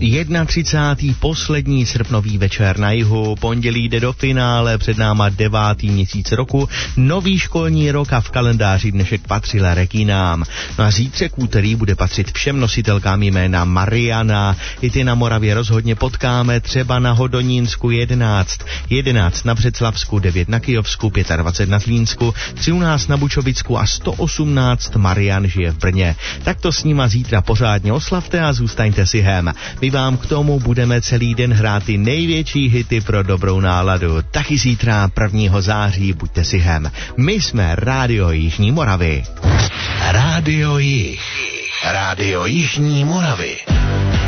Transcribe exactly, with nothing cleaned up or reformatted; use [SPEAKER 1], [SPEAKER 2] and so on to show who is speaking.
[SPEAKER 1] třicátého prvního poslední srpnový večer na jihu, pondělí jde do finále, před náma devátý měsíc roku, nový školní rok a v kalendáři dnešek patřil Reginám. No a zítřek úterý bude patřit všem nositelkám jména Mariana. I ty na Moravě rozhodně potkáme, třeba na Hodonínsku jedenáct, jedenáct na Břeclavsku, devět na Kyjovsku, dvacet pět na Zlínsku, třináct na Bučovicku a sto osmnáct Marian žije v Brně. Tak to s nima zítra pořádně oslavte a zůstaňte si hem. My vám k tomu budeme celý den hrát ty největší hity pro dobrou náladu. Taky zítra prvního září buďte si hem. My jsme Rádio Jižní Moravy.
[SPEAKER 2] Rádio Jih. Rádio Jižní Moravy.